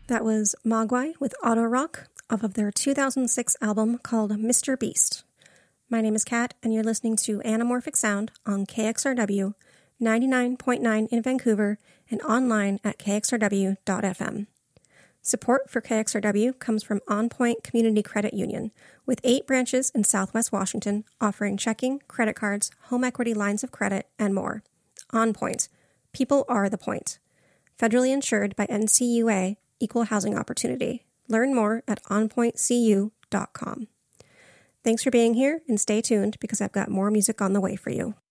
That was Mogwai with Auto Rock off of their 2006 album called Mr. Beast. My name is Kat, and you're listening to Anamorphic Sound on KXRW 99.9 in Vancouver and online at kxrw.fm. Support for KXRW comes from On Point Community Credit Union, with 8 branches in Southwest Washington offering checking, credit cards, home equity lines of credit, and more. On Point. People are the point. Federally insured by NCUA, Equal Housing Opportunity. Learn more at onpointcu.com. Thanks for being here, and stay tuned because I've got more music on the way for you.